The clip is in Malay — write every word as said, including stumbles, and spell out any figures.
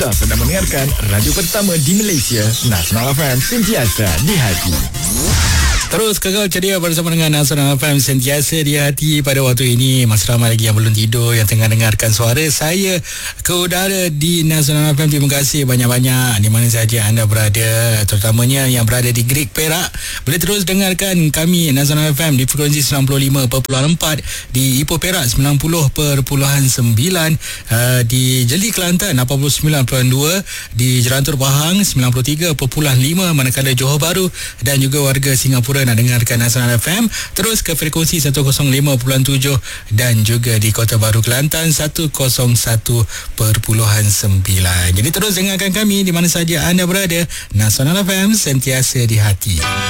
Anda sedang mendengarkan radio pertama di Malaysia, Nasional F M, sentiasa di hati. Terus kekal ceria bersama dengan Nasional F M, sentiasa di hati. Pada waktu ini masih ramai lagi yang belum tidur, yang tengah dengarkan suara saya ke udara di Nasional F M. Terima kasih banyak-banyak di mana sahaja anda berada, terutamanya yang berada di Greek Perak. Boleh terus dengarkan kami Nasional F M di frekuensi sembilan puluh lima perpuluhan empat, di Ipoh Perak sembilan puluh perpuluhan sembilan, uh, di Jeli Kelantan lapan puluh sembilan perpuluhan dua, di Jerantur Pahang sembilan puluh tiga perpuluhan lima, manakala Johor Bahru dan juga warga Singapura nak dengarkan Nasional F M terus ke frekuensi seratus lima perpuluhan tujuh, dan juga di Kota Baru Kelantan seratus satu perpuluhan sembilan. Jadi terus dengarkan kami di mana saja anda berada. Nasional F M, sentiasa di hati.